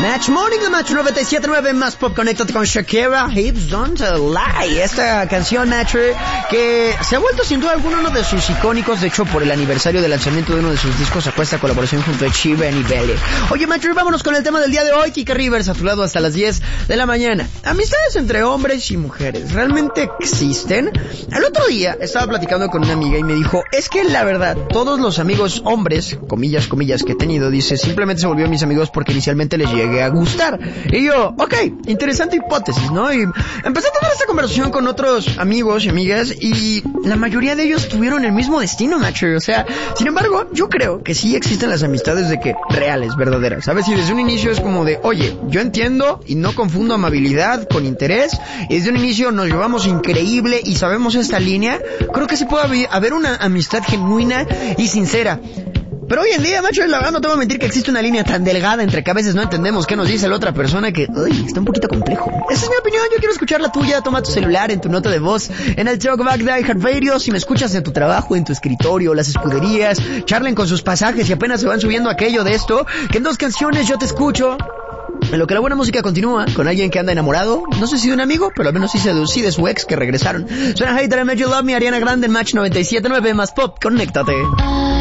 Match Morning, de Match 97.9, más pop, conéctate con Shakira, Hips Don't Lie. Esta canción, Match, que se ha vuelto sin duda alguna uno de sus icónicos. De hecho, por el aniversario del lanzamiento de uno de sus discos, sacó esta colaboración junto a Chiba y Belly. Oye, Match, vámonos con el tema del día de hoy. Kika Rivers, a tu lado hasta las 10 de la mañana. Amistades entre hombres y mujeres, ¿realmente existen? El otro día estaba platicando con una amiga y me dijo, es que la verdad, todos los amigos hombres, comillas, que he tenido, dice, simplemente se volvieron mis amigos porque inicialmente les llegué a gustar. Y yo, ok, interesante hipótesis, ¿no? Y empecé a tener esta conversación con otros amigos y amigas y la mayoría de ellos tuvieron el mismo destino, macho. O sea, sin embargo, yo creo que sí existen las amistades de que reales, verdaderas, ¿sabes? Y desde un inicio es como de, oye, yo entiendo y no confundo amabilidad con interés, y desde un inicio nos llevamos increíble y sabemos esta línea. Creo que sí puede haber una amistad genuina y sincera. Pero hoy en día, macho, la verdad no te voy a mentir que existe una línea tan delgada entre que a veces no entendemos qué nos dice la otra persona que, uy, está un poquito complejo. Esa es mi opinión, yo quiero escuchar la tuya. Toma tu celular, en tu nota de voz, en el Talkback de iHeartRadio. Si me escuchas en tu trabajo, en tu escritorio, las escuderías, charlen con sus pasajes y apenas se van subiendo aquello de esto, que en 2 canciones yo te escucho. En lo que la buena música continúa, con alguien que anda enamorado, no sé si de un amigo, pero al menos sí de su ex que regresaron. Suena Hater I Made You Love Me, Ariana Grande en Match 97.9, más pop, conéctate.